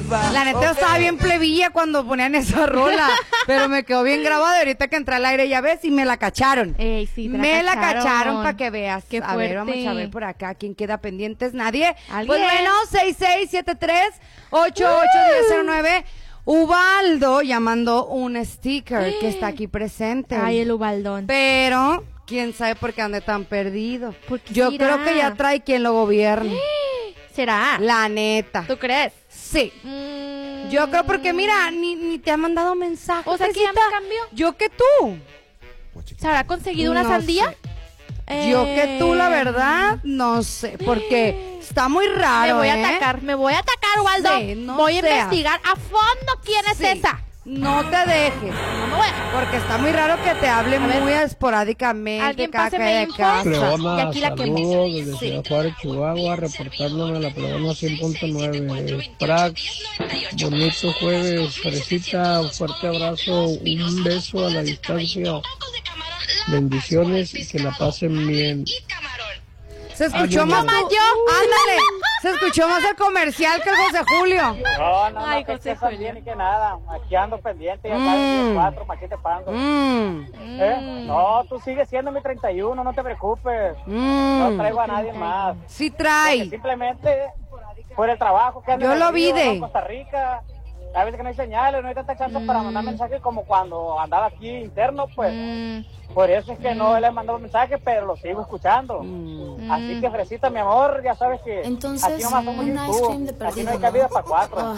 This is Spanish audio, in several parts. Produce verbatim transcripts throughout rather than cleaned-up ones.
La neta, yo estaba bien plebilla cuando ponían esa rola, pero me quedó bien grabado y ahorita que entré al aire, ya ves, y me la cacharon. Ey, sí, te la me la cacharon. cacharon para que veas. Qué a ver, fuerte. vamos a ver por acá quién queda pendientes. Nadie. ¿Alguien? Pues bueno, seis seis siete tres ocho ocho uno cero nueve. Ubaldo llamando un sticker que está aquí presente. Ay, el Ubaldón. Pero quién sabe por qué ande tan perdido. ¿Por qué Yo será? creo que ya trae quien lo gobierne. ¿Será? La neta. ¿Tú crees? Sí. Mm. Yo creo porque mira, ni, ni te ha mandado mensaje. O sea, que ya me Fresita. cambió. Yo que tú. ¿Se habrá conseguido una No sandía? sé. Yo que tú, la verdad, no sé, porque está muy raro. Me voy a ¿eh? atacar, me voy a atacar, Waldo. Sí, no voy a seas. investigar a fondo quién es Sí. esa. No te dejes, No me voy a... porque está muy raro que te hablen A ver. muy esporádicamente Alguien cada páseme calle de info. casa. Plebona, Y aquí la quemo. saludos desde Sí. Ciudad Juárez, Chihuahua, reportándome a la Plebona cien punto nueve. Prax, bonito jueves, Fresita, un fuerte abrazo, un beso a la distancia, bendiciones y que la pasen bien. Se escuchó Ay, más no. tu- ándale, se escuchó más el comercial que el José Julio. No, no, Ay, no, que José estés Julio. bien y que nada. Aquí ando pendiente, ya Mm. sabes, los cuatro, aquí te pago. Mm, ¿Eh? No, tú sigues siendo mi treinta y uno, no te preocupes. mm. No traigo a nadie más. Sí Porque trae. simplemente por el trabajo que ando Yo en lo el vi río, de- ¿no? En Costa Rica. A veces que no hay señales, no hay tanta chance para mandar mensajes como cuando andaba aquí interno, pues. Mm, Por eso es que no le he mandado mensajes, pero lo sigo escuchando. Mm. Así que, Fresita, mi amor, ya sabes que Entonces, aquí nomás somos un ice cream de YouTube. Aquí no hay perdido, cabida ¿no? para cuatro.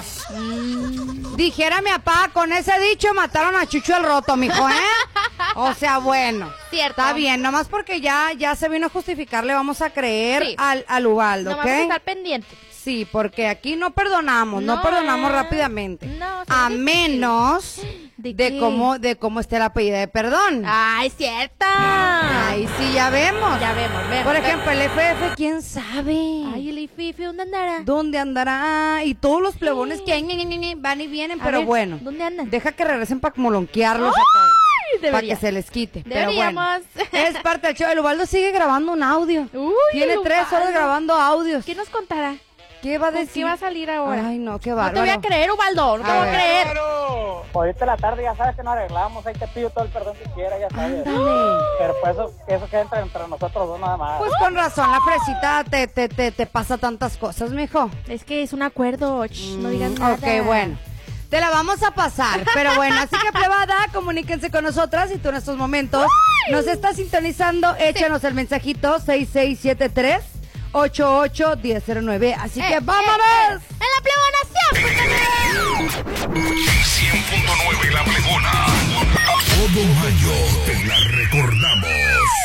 Dijera mi papá, con ese dicho mataron a Chucho el Roto, mijo, ¿eh? O sea, bueno. Cierto. Está bien, nomás porque ya, ya se vino a justificar, le vamos a creer Sí. al, al Ubaldo, no ¿ok? vamos a estar pendientes. Sí, porque aquí no perdonamos, no, No, perdonamos ¿eh? rápidamente. No, a son difíciles. menos ¿De de qué? cómo, de cómo esté la pedida de perdón. Ay, cierto. Ahí sí ya vemos. Ya vemos, vemos. Por vemos. ejemplo, el F F, ¿quién sabe? Ay, el Ififi, ¿dónde andará? ¿Dónde andará? Y todos los plebones que hay, ñe, ñe, ñe, ñe, van y vienen, A pero ver, bueno. ¿dónde andan? Deja que regresen para molonquearlos a ¡Ay! todos. Para Debería. que se les quite. Pero bueno, Deberíamos. es parte del show. El Ubaldo sigue grabando un audio. Uy, Tiene el tres horas Ubaldo. grabando audios. ¿Qué nos contará? ¿Qué va a ¿Con decir? qué va a salir ahora? Ay, no, qué No bárbaro. te voy a creer, Ubaldo, no te A voy a ver. creer. Ahorita en la tarde ya sabes que nos arreglamos, ahí te pido todo el perdón que quieras, ya sabes. Ándale. Pero pues eso, eso queda entre, entre nosotros dos nada más. Pues con razón, la fresita te, te, te, te pasa tantas cosas, mijo. Es que es un acuerdo, ch, no digan Mm, nada. Ok, bueno. Te la vamos a pasar, pero bueno, así que plebada, comuníquense con nosotras y tú en estos momentos nos estás sintonizando, échanos el mensajito seis seis siete tres ocho ocho uno cero nueve, así Eh, que eh, vámonos. eh, En la plebonación. cien punto nueve La Plebona. Todo mayo te la recordamos.